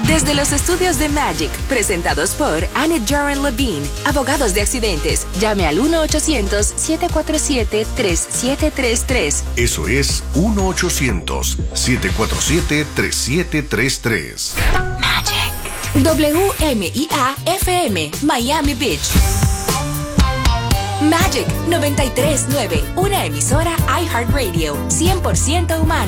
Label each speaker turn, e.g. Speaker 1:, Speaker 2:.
Speaker 1: Desde los estudios de Magic, presentados por Annette Joran Levine, abogados de accidentes. Llame al 1-800-747-3733.
Speaker 2: Eso es 1-800-747-3733.
Speaker 1: Magic. WMIA-FM, Miami Beach. Magic 93.9, una emisora iHeartRadio, 100% humana.